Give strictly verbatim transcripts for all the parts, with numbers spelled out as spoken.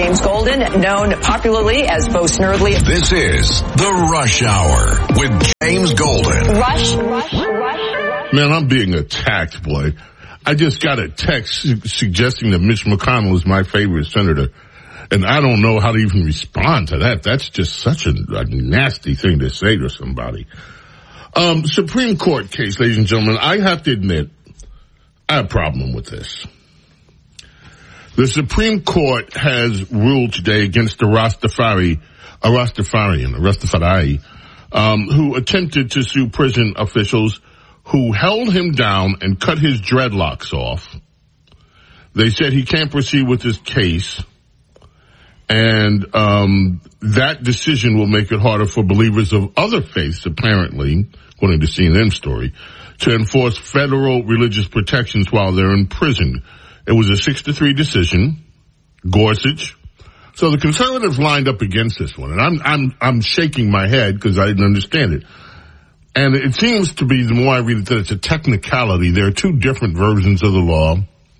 James Golden, known popularly as Bo Snerdley. This is The Rush Hour with James Golden. Rush, rush, rush, rush. Man, I'm being attacked, boy. I just got a text su- suggesting that Mitch McConnell is my favorite senator. And I don't know how to even respond to that. That's just such a, a nasty thing to say to somebody. Um, Supreme Court case, ladies and gentlemen, I have to admit, I have a problem with this. The Supreme Court has ruled today against the Rastafari, a Rastafarian, a Rastafari, um, who attempted to sue prison officials who held him down and cut his dreadlocks off. They said he can't proceed with his case. And um that decision will make it harder for believers of other faiths, apparently, according to C N N's story, to enforce federal religious protections while they're in prison. It was a six to three decision, Gorsuch. So the conservatives lined up against this one, and I'm I'm I'm shaking my head because I didn't understand it. And it seems to be, the more I read it, that it's a technicality. There are two different versions of the law,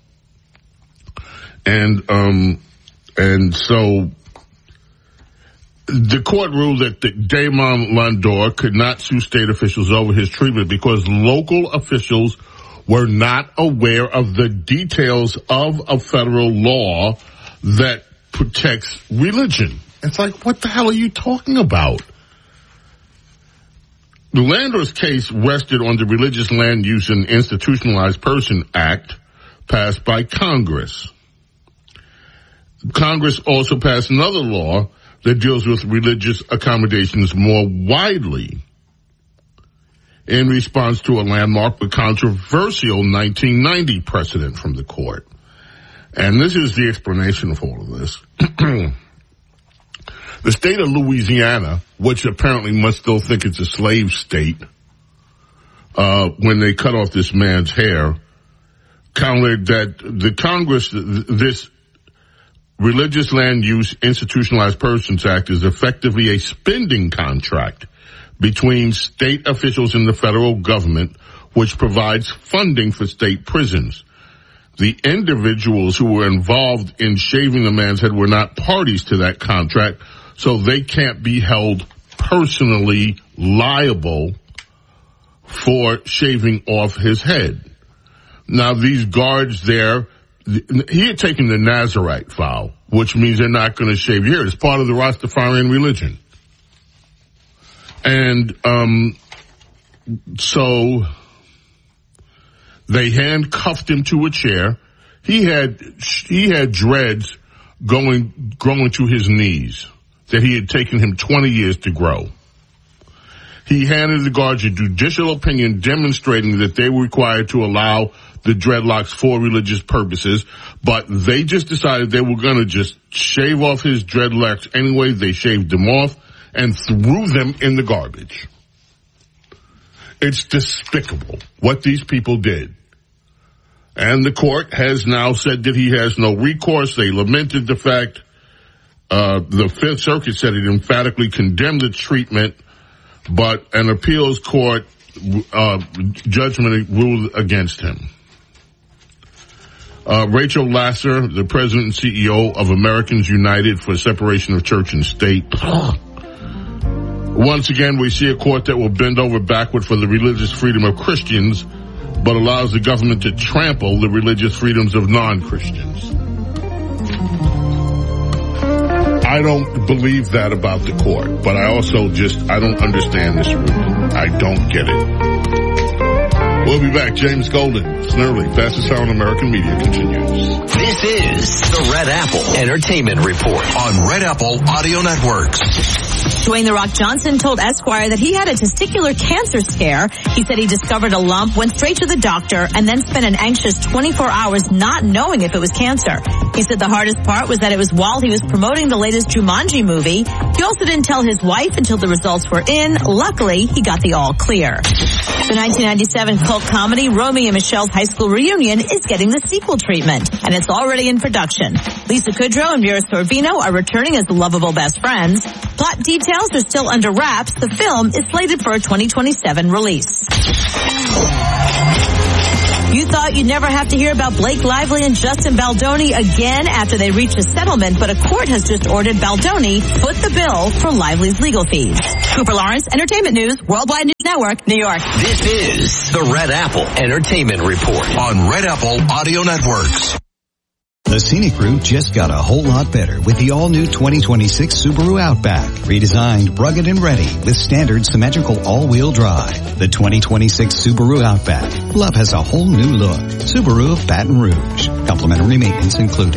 and um. And so the court ruled that the Damon Landor could not sue state officials over his treatment because local officials were not aware of the details of a federal law that protects religion. It's like, what the hell are you talking about? The Landor's case rested on the Religious Land Use and Institutionalized Person Act passed by Congress. Congress also passed another law that deals with religious accommodations more widely in response to a landmark but controversial nineteen ninety precedent from the court. And this is the explanation for all of this. The state of Louisiana, which apparently must still think it's a slave state, uh, when they cut off this man's hair, countered that the Congress, this Religious Land Use Institutionalized Persons Act is effectively a spending contract between state officials and the federal government, which provides funding for state prisons. The individuals who were involved in shaving the man's head were not parties to that contract, so they can't be held personally liable for shaving off his head. Now, these guards there, he had taken the Nazarite vow, which means they're not going to shave your hair. It's part of the Rastafarian religion. And um so they handcuffed him to a chair. He had he had dreads going growing to his knees that he had taken him twenty years to grow. He handed the guards a judicial opinion demonstrating that they were required to allow the dreadlocks for religious purposes, but they just decided they were going to just shave off his dreadlocks anyway. They shaved them off and threw them in the garbage. It's despicable what these people did. And the court has now said that he has no recourse. They lamented the fact. Uh, the Fifth Circuit said it emphatically condemned the treatment, but an appeals court uh, judgment ruled against him. Uh, Rachel Lasser, the president and C E O of Americans United for Separation of Church and State. Once again, we see a court that will bend over backward for the religious freedom of Christians, but allows the government to trample the religious freedoms of non-Christians. I don't believe that about the court, but I also just, I don't understand this ruling. I don't get it. We'll be back. James Golden, Snerdley, fastest hour in American media continues. This is the Red Apple Entertainment Report on Red Apple Audio Networks. Dwayne The Rock Johnson told Esquire that he had a testicular cancer scare. He said he discovered a lump, went straight to the doctor, and then spent an anxious twenty-four hours not knowing if it was cancer. He said the hardest part was that it was while he was promoting the latest Jumanji movie. He also didn't tell his wife until the results were in. Luckily, he got the all clear. The nineteen ninety-seven cult comedy Romy and Michelle's high school reunion is getting the sequel treatment, and it's already in production. Lisa Kudrow and Vera Sorvino are returning as the lovable best friends. Plot details are still under wraps. The film is slated for a twenty twenty-seven release. You thought you'd never have to hear about Blake Lively and Justin Baldoni again after they reached a settlement, but a court has just ordered Baldoni foot the bill for Lively's legal fees. Cooper Lawrence, Entertainment News, Worldwide News Network, New York. This is the Red Apple Entertainment Report on Red Apple Audio Networks. The scenic route just got a whole lot better with the all-new twenty twenty-six Subaru Outback. Redesigned, rugged, and ready with standard symmetrical all-wheel drive. The twenty twenty-six Subaru Outback. Love has a whole new look. Subaru of Baton Rouge. Complimentary maintenance included.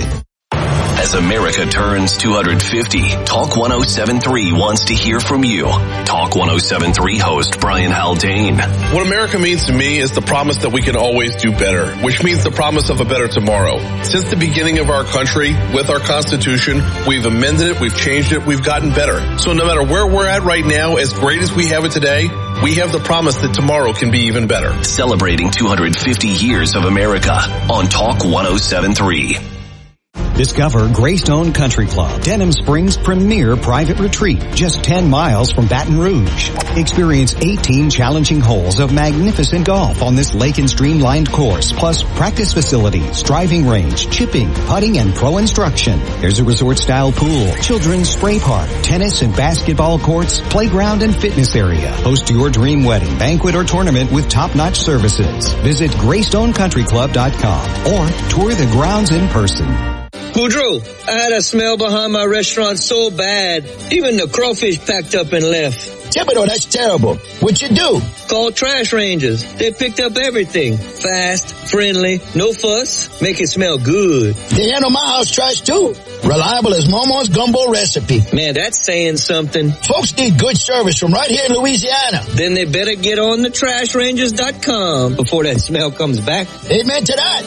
As America turns two hundred fifty, Talk one oh seven point three wants to hear from you. Talk one oh seven point three host Brian Haldane. What America means to me is the promise that we can always do better, which means the promise of a better tomorrow. Since the beginning of our country, with our Constitution, we've amended it, we've changed it, we've gotten better. So no matter where we're at right now, as great as we have it today, we have the promise that tomorrow can be even better. Celebrating two hundred fifty years of America on Talk one oh seven point three. Discover Greystone Country Club, Denham Springs' premier private retreat, just ten miles from Baton Rouge. Experience eighteen challenging holes of magnificent golf on this lake and streamlined course, plus practice facilities, driving range, chipping, putting, and pro instruction. There's a resort-style pool, children's spray park, tennis and basketball courts, playground and fitness area. Host your dream wedding, banquet, or tournament with top-notch services. Visit greystone country club dot com or tour the grounds in person. Boudreaux, I had a smell behind my restaurant so bad, even the crawfish packed up and left. Thibodeau, that's terrible. What'd you do? Called Trash Rangers. They picked up everything. Fast, friendly, no fuss, make it smell good. They handle my house trash too. Reliable as Momo's gumbo recipe. Man, that's saying something. Folks need good service from right here in Louisiana. Then they better get on the trash rangers dot com before that smell comes back. Amen to that.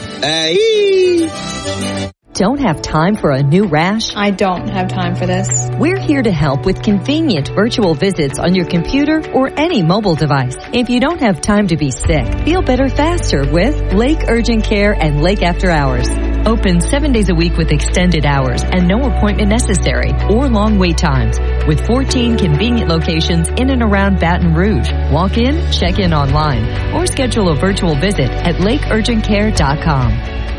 Aye. Don't have time for a new rash? I don't have time for this. We're here to help with convenient virtual visits on your computer or any mobile device. If you don't have time to be sick, feel better faster with Lake Urgent Care and Lake After Hours. Open seven days a week with extended hours and no appointment necessary or long wait times. With fourteen convenient locations in and around Baton Rouge. Walk in, check in online, or schedule a virtual visit at lake urgent care dot com.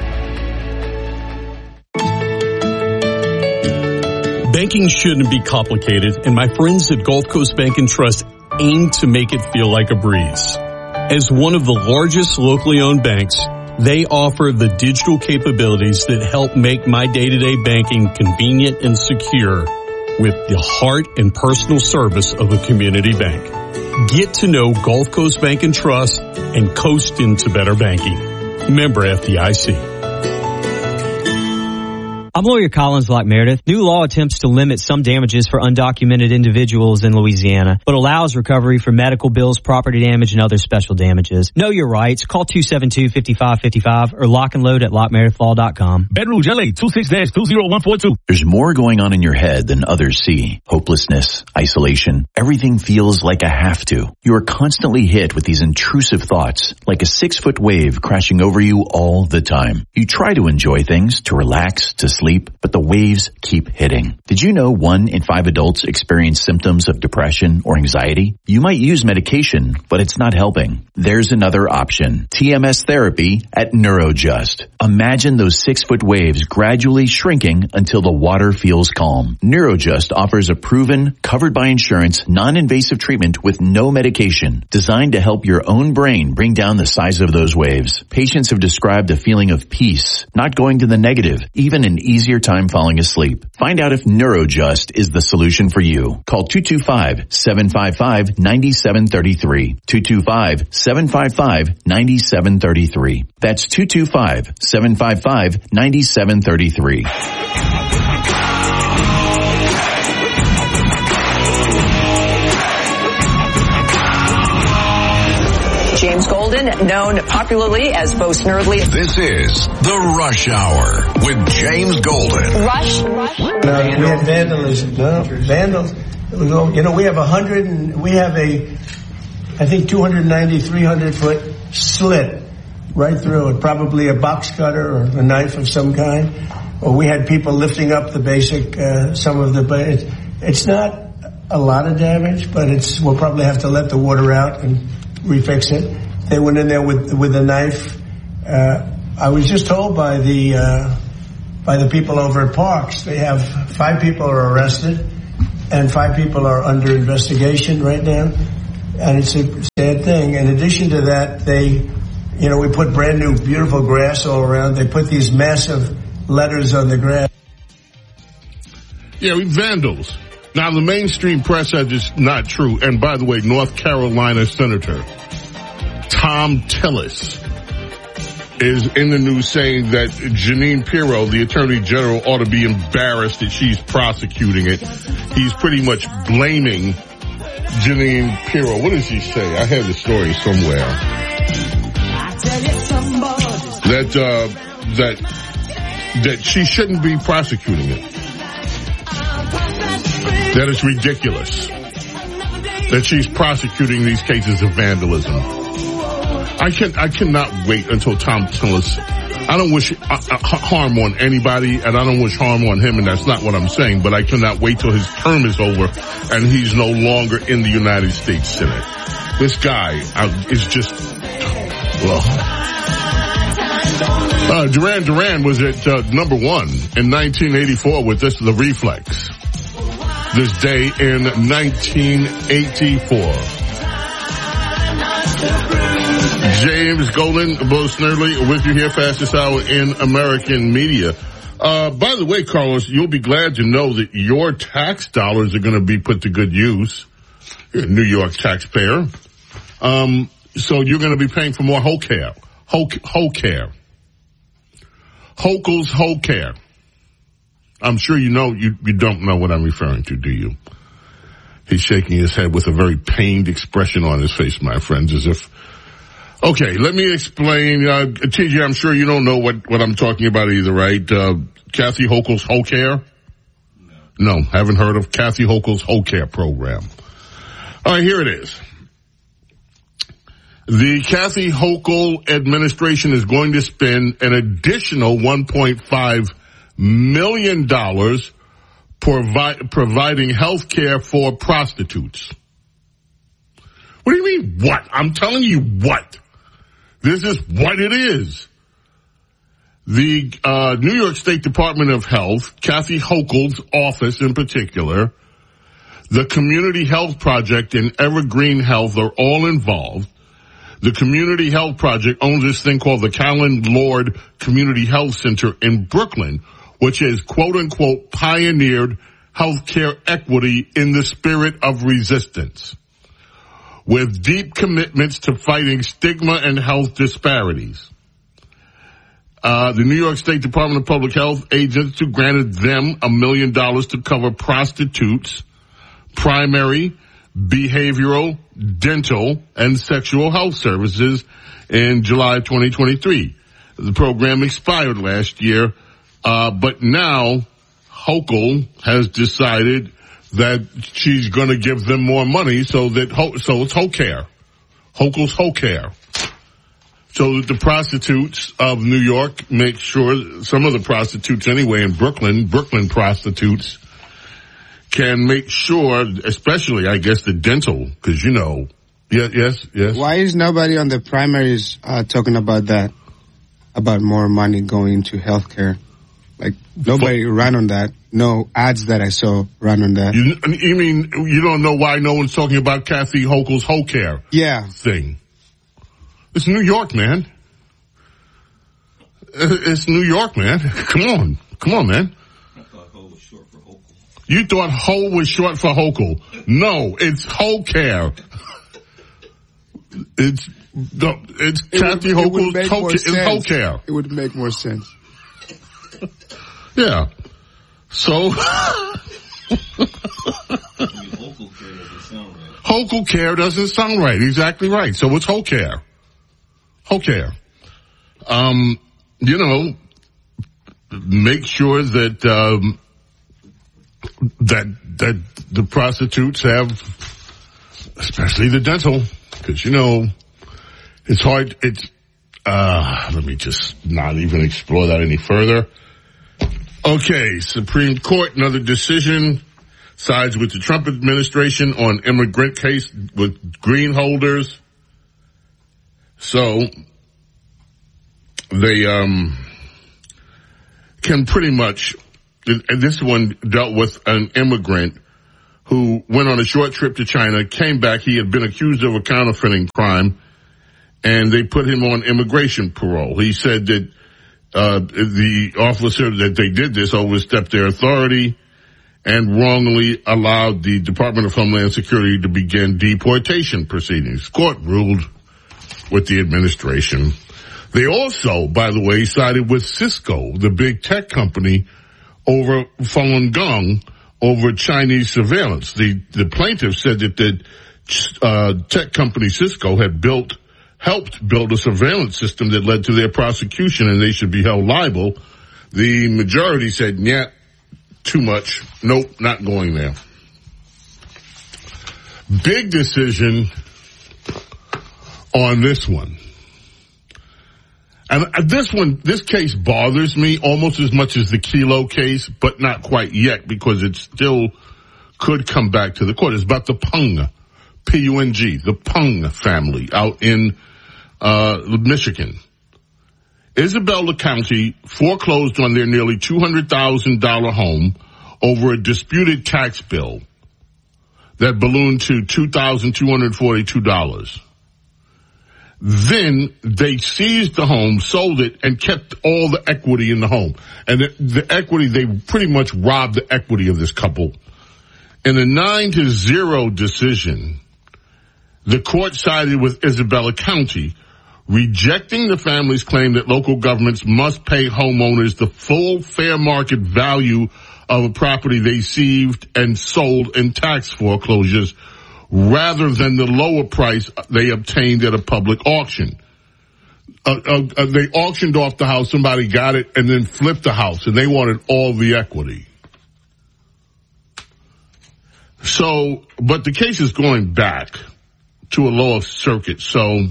Banking shouldn't be complicated, and my friends at Gulf Coast Bank and Trust aim to make it feel like a breeze. As one of the largest locally owned banks, they offer the digital capabilities that help make my day-to-day banking convenient and secure with the heart and personal service of a community bank. Get to know Gulf Coast Bank and Trust and coast into better banking. Member F D I C. I'm lawyer Collins Locke Meredith. New law attempts to limit some damages for undocumented individuals in Louisiana, but allows recovery for medical bills, property damage, and other special damages. Know your rights. Call two seven two, five five five five or lock and load at lock meredith law dot com. Baton Rouge, L A, two six dash two zero one four two. There's more going on in your head than others see. Hopelessness, isolation, everything feels like a have to. You are constantly hit with these intrusive thoughts, like a six-foot wave crashing over you all the time. You try to enjoy things, to relax, to sleep, but the waves keep hitting. Did you know one in five adults experience symptoms of depression or anxiety? You might use medication, but it's not helping. There's another option. T M S therapy at NeuroJust. Imagine those six-foot waves gradually shrinking until the water feels calm. NeuroJust offers a proven, covered by insurance, non-invasive treatment with no medication, designed to help your own brain bring down the size of those waves. Patients have described a feeling of peace, not going to the negative, even an easier time falling asleep. Find out if NeuroJust is the solution for you. Call two two five, seven five five, nine seven three three. two two five, seven five five, nine seven three three. That's two two five, seven five five, nine seven three three. James Golden, known popularly as Bo Snerdley. This is The Rush Hour with James Golden. Rush, Rush. No, we had vandalism. No, vandals. You know, we have a hundred and we have a, I think two hundred ninety, three hundred foot slit right through it. Probably a box cutter or a knife of some kind. Or we had people lifting up the basic, uh, some of the, but it's, it's not a lot of damage, but it's, we'll probably have to let the water out and refix it. They went in there with with a knife Uh, I was just told by the uh, by the people over at Parks, they have five people are arrested and five people are under investigation right now. And it's a sad thing. In addition to that, they, you know, we put brand new, beautiful grass all around. They put these massive letters on the grass. Yeah, we vandals. Now, the mainstream press says it's not true. And by the way, North Carolina Senator Tom Tillis is in the news saying that Jeanine Pirro, the Attorney General, ought to be embarrassed that she's prosecuting it. He's pretty much blaming Jeanine Pirro. What does he say? I have the story somewhere. That, uh, that, that she shouldn't be prosecuting it. That it's ridiculous that she's prosecuting these cases of vandalism. I can I cannot wait until Tom Tillis. I don't wish uh, uh, harm on anybody, and I don't wish harm on him, and that's not what I'm saying. But I cannot wait till his term is over and he's no longer in the United States Senate. This guy uh, is just well. Uh, Duran Duran was at uh, number one in nineteen eighty-four with this the Reflex. This day in nineteen eighty-four. James Golden, Bo Snerdley, with you here, fastest hour in American media. Uh, by the way, Carlos, you'll be glad to know that your tax dollars are going to be put to good use. You're a New York taxpayer. Um, so you're going to be paying for more Whole Care. Whole, Whole Care. Hochul's Whole Care. I'm sure you know, you, you don't know what I'm referring to, do you? He's shaking his head with a very pained expression on his face, my friends, as if, okay, let me explain. Uh, T J, I'm sure you don't know what, what I'm talking about either, right? Uh, Kathy Hochul's Whole Care? No. No, haven't heard of Kathy Hochul's Whole Care program. All right, here it is. The Kathy Hochul administration is going to spend an additional one point five million dollars provi- providing health care for prostitutes. What do you mean, what? I'm telling you what. This is what it is. The uh, New York State Department of Health, Kathy Hochul's office in particular, the Community Health Project and Evergreen Health are all involved. The Community Health Project owns this thing called the Callan Lord Community Health Center in Brooklyn, which has, quote unquote, pioneered healthcare equity in the spirit of resistance, with deep commitments to fighting stigma and health disparities. Uh, the New York State Department of Public Health agents who granted them a million dollars to cover prostitutes, primary, behavioral, dental, and sexual health services in July twenty twenty-three. The program expired last year, uh, but now Hochul has decided that she's going to give them more money so that, so it's Whole Care. Hochul's Whole Care. So that the prostitutes of New York make sure, some of the prostitutes anyway in Brooklyn, Brooklyn prostitutes, can make sure, especially, I guess, the dental, because, you know, yeah, yes, yes. Why is nobody on the primaries uh, talking about that, about more money going into healthcare? Like, nobody For, ran on that. No ads that I saw ran on that. You, you mean you don't know why no one's talking about Kathy Hochul's Whole Care yeah. thing? It's New York, man. It's New York, man. Come on. Come on, man. You thought Ho was short for Hochul. No, it's Whole Care. It's the it's it Kathy would, Hochul's Whole, it's Whole Care. It would make more sense. Yeah. So Hochul Care doesn't sound right. Exactly right. So it's Whole Care. Whole Care. Um, you know, make sure that um that that the prostitutes have, especially the dental, because, you know, it's hard, it's, uh, let me just not even explore that any further. Okay, Supreme Court, another decision, sides with the Trump administration on immigrant case with green holders. So, they um, can pretty much, and this one dealt with an immigrant who went on a short trip to China, came back. He had been accused of a counterfeiting crime, and they put him on immigration parole. He said that uh, the officer that they did this overstepped their authority and wrongly allowed the Department of Homeland Security to begin deportation proceedings. Court ruled with the administration. They also, by the way, sided with Cisco, the big tech company, over Falun Gong, over Chinese surveillance. The, the plaintiff said that the uh, tech company Cisco had built, helped build a surveillance system that led to their prosecution, and they should be held liable. The majority said, yeah, too much. Nope, not going there. Big decision on this one. And this one, this case bothers me almost as much as the Kelo case, but not quite yet because it still could come back to the court. It's about the Pung, P U N G, the Pung family out in uh Michigan. Isabella County foreclosed on their nearly two hundred thousand dollars home over a disputed tax bill that ballooned to two thousand two hundred forty-two dollars. Then they seized the home, sold it, and kept all the equity in the home. And the, the equity, they pretty much robbed the equity of this couple. In a nine to zero decision, the court sided with Isabella County, rejecting the family's claim that local governments must pay homeowners the full fair market value of a property they seized and sold in tax foreclosures, rather than the lower price they obtained at a public auction. Uh, uh, uh, they auctioned off the house, somebody got it, and then flipped the house, and they wanted all the equity. So, but the case is going back to a lower circuit, so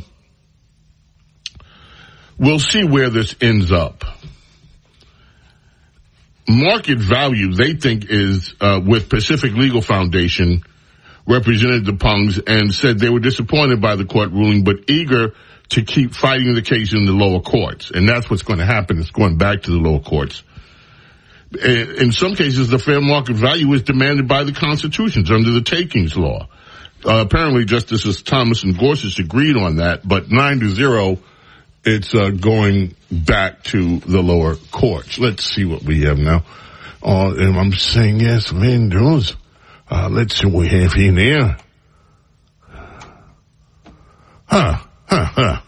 we'll see where this ends up. Market value, they think, is uh, with Pacific Legal Foundation, represented the Pungs and said they were disappointed by the court ruling, but eager to keep fighting the case in the lower courts. And that's what's going to happen. It's going back to the lower courts. In some cases, the fair market value is demanded by the constitutions under the takings law. Uh, apparently, Justices Thomas and Gorsuch agreed on that, but nine to zero, it's uh, going back to the lower courts. Let's see what we have now. Uh, and I'm saying yes, man, those. Uh, let's see what we have here now. Huh, huh, huh.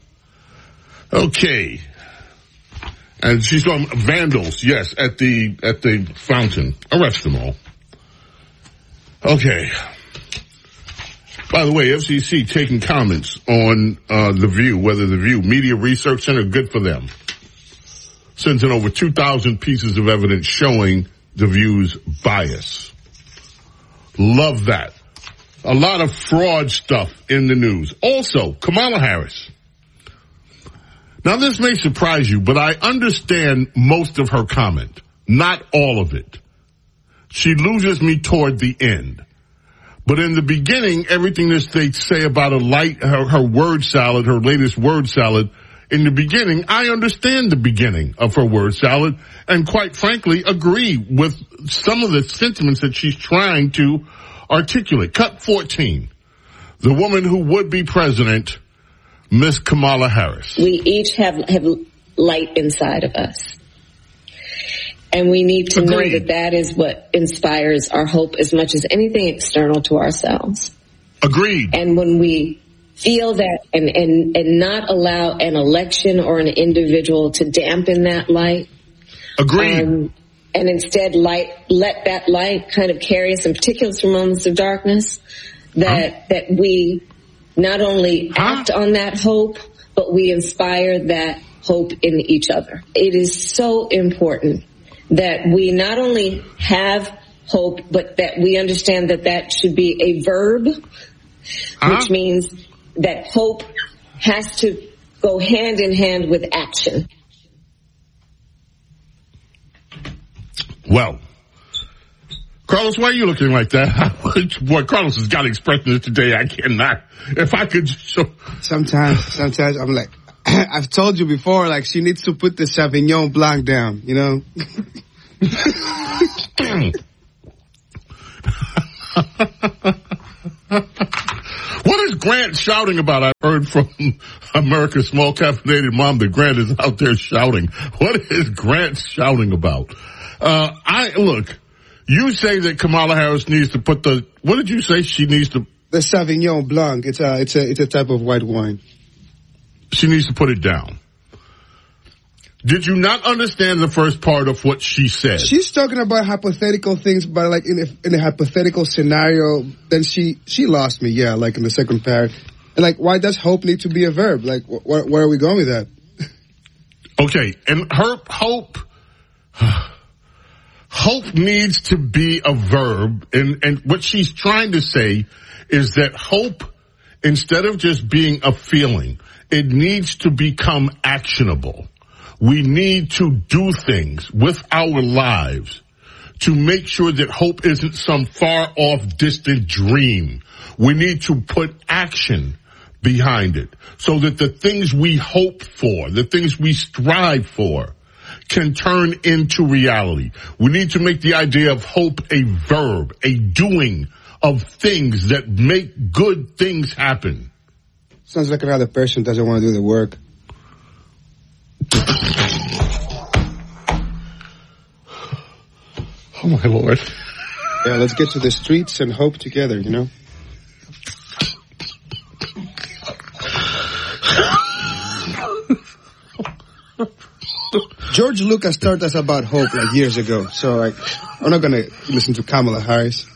Okay. And she's on vandals, yes, at the, at the fountain. Arrest them all. Okay. By the way, F C C taking comments on, uh, The View, whether The View Media Research Center, good for them. Sends in over two thousand pieces of evidence showing The View's bias. Love that. A lot of fraud stuff in the news. Also, Kamala Harris. Now, this may surprise you, but I understand most of her comment. Not all of it. She loses me toward the end. But in the beginning, everything that they say about a light, her, her word salad, her latest word salad, in the beginning, I understand the beginning of her word salad and quite frankly agree with some of the sentiments that she's trying to articulate. Cut fourteen. The woman who would be president, Miss Kamala Harris. We each have, have light inside of us. And we need to Agreed. know that that is what inspires our hope as much as anything external to ourselves. Agreed. And when we feel that and, and, and not allow an election or an individual to dampen that light. Agreed. Um, and instead light, let that light kind of carry us in particular through moments of darkness, that, huh? that we not only huh? act on that hope, but we inspire that hope in each other. It is so important that we not only have hope, but that we understand that that should be a verb, huh? which means that hope has to go hand in hand with action. Well, Carlos, why are you looking like that? Boy, Carlos has got expressions today. I cannot. If I could show. Sometimes, sometimes I'm like, I've told you before, like, she needs to put the Sauvignon Blanc down, you know? What is Grant shouting about? I heard from America's Small Caffeinated Mom that Grant is out there shouting. What is Grant shouting about? Uh, I, look, you say that Kamala Harris needs to put the, what did you say she needs to? The Sauvignon Blanc. It's a, it's a, it's a type of white wine. She needs to put it down. Did you not understand the first part of what she said? She's talking about hypothetical things, but like in a, in a hypothetical scenario, then she, she lost me, yeah, like in the second part. And like, why does hope need to be a verb? Like, wh- wh- where are we going with that? Okay, and her hope, hope needs to be a verb, and, and what she's trying to say is that hope, instead of just being a feeling, it needs to become actionable. We need to do things with our lives to make sure that hope isn't some far off distant dream. We need to put action behind it so that the things we hope for, the things we strive for, can turn into reality. We need to make the idea of hope a verb, a doing of things that make good things happen. Sounds like another person doesn't want to do the work. Oh my Lord. Yeah, let's get to the streets and hope together, you know? George Lucas taught us about hope like years ago, so like, I'm not gonna listen to Kamala Harris.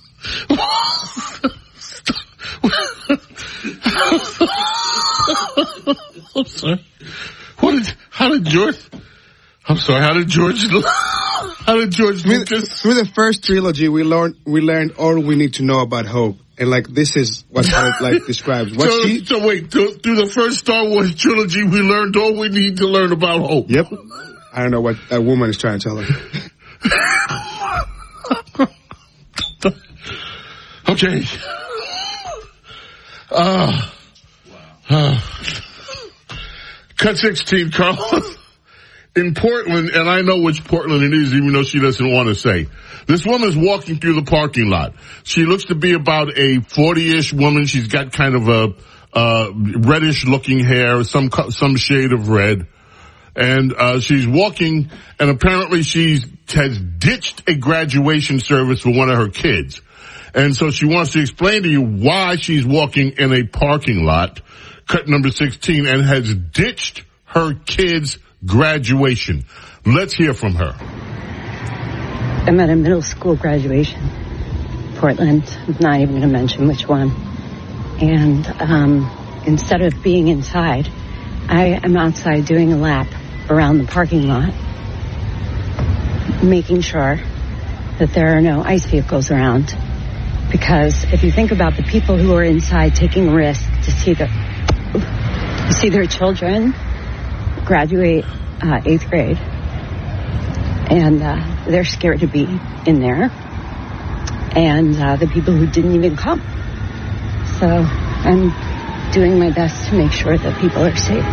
I'm sorry. What did, how did George, I'm sorry, how did George, how did George Lucas? Through the first trilogy, we learned, we learned all we need to know about hope. And like, this is what hope like describes. What so, she, so wait, through, through the first Star Wars trilogy, we learned all we need to learn about hope. Yep. I don't know what that woman is trying to tell her. Okay. Uh, uh, cut sixteen, Carl. In Portland, and I know which Portland it is, even though she doesn't want to say. This woman's walking through the parking lot. She looks to be about a forty-ish woman. She's got kind of a uh reddish-looking hair, some some shade of red. And uh she's walking, and apparently she has ditched a graduation service for one of her kids. And so she wants to explain to you why she's walking in a parking lot, cut number sixteen, and has ditched her kids' graduation. Let's hear from her. I'm at a middle school graduation, Portland. I'm not even going to mention which one. And um, instead of being inside, I am outside doing a lap around the parking lot, making sure that there are no ICE vehicles around. Because if you think about the people who are inside taking risks to see their, to see their children graduate uh, eighth grade, and uh, they're scared to be in there, and uh, the people who didn't even come. So I'm doing my best to make sure that people are safe.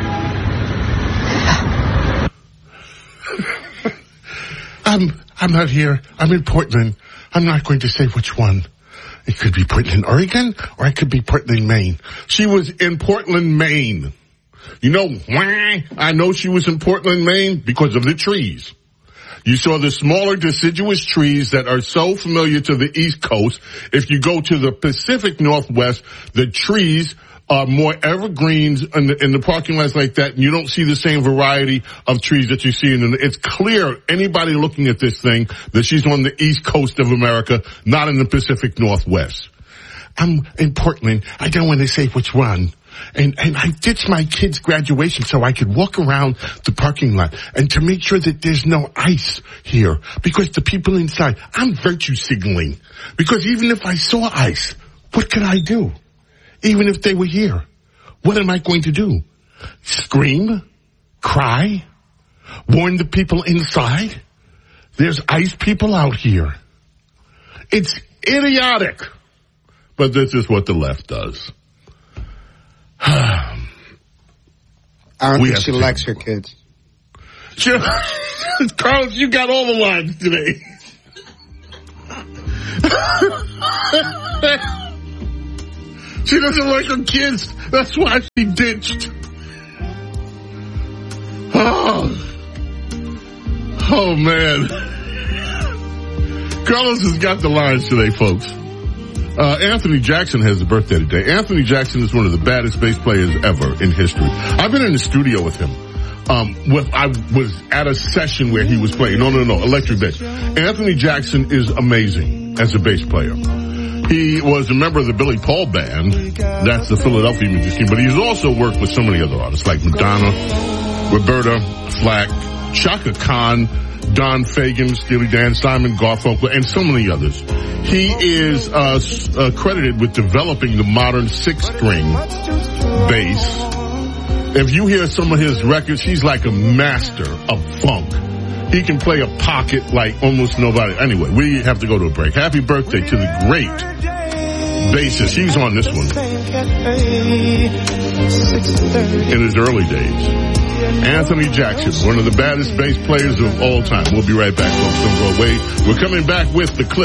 I'm I'm not here. I'm in Portland. I'm not going to say which one. It could be Portland, Oregon, or it could be Portland, Maine. She was in Portland, Maine. You know why I know she was in Portland, Maine? Because of the trees. You saw the smaller deciduous trees that are so familiar to the East Coast. If you go to the Pacific Northwest, the trees are more evergreens in the, in the parking lots like that, and you don't see the same variety of trees that you see in the, it's clear, anybody looking at this thing, that she's on the East Coast of America, not in the Pacific Northwest. I'm in Portland. I don't want to say which one. And, and I ditched my kid's graduation so I could walk around the parking lot and to make sure that there's no ice here. Because the people inside, I'm virtue signaling. Because even if I saw ice, what could I do? Even if they were here, what am I going to do? Scream? Cry? Warn the people inside? There's ice people out here. It's idiotic. But this is what the left does. I don't we think have she to likes her kids. Sure. Carlos, you got all the lines today. She doesn't like her kids. That's why she ditched. Oh, oh man. Carlos has got the lines today, folks. Uh, Anthony Jackson has a birthday today. Anthony Jackson is one of the baddest bass players ever in history. I've been in the studio with him. Um, with, I was at a session where he was playing. No, no, no, electric bass. Anthony Jackson is amazing as a bass player. He was a member of the Billy Paul Band. That's the Philadelphia music scene. But he's also worked with so many other artists like Madonna, Roberta Flack, Chaka Khan, Don Fagen, Steely Dan, Simon Garfunkel, and so many others. He is uh, uh, credited with developing the modern six-string bass. If you hear some of his records, he's like a master of funk. He can play a pocket like almost nobody. Anyway, we have to go to a break. Happy birthday to the great bassist. He's on this one in his early days. Anthony Jackson, one of the baddest bass players of all time. We'll be right back, folks. Don't go away. We're coming back with the clip.